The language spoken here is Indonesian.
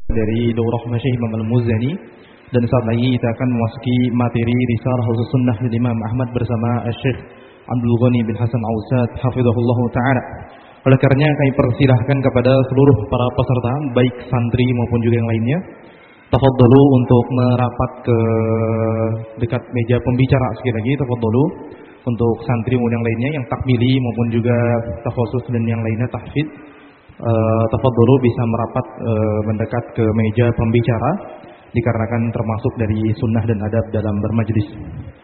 dari Daurah Masyayikh Imam Al-Muzani, dan saat lagi kita akan memasuki materi Risalah Khusus Sunnah dari Imam Ahmad bersama Syekh Abdul Ghani bin Hasan Ausad hafizahullah taala. Oleh karenanya kami persilahkan kepada seluruh para peserta baik santri maupun juga yang lainnya, tafadhalu untuk merapat ke dekat meja pembicara sekali lagi. Tafadhalu untuk santri maupun yang lainnya yang takmili maupun juga takhusus dan yang lainnya tahfidz, tafadhalu bisa merapat mendekat ke meja pembicara dikarenakan termasuk dari sunnah dan adab dalam bermajlis.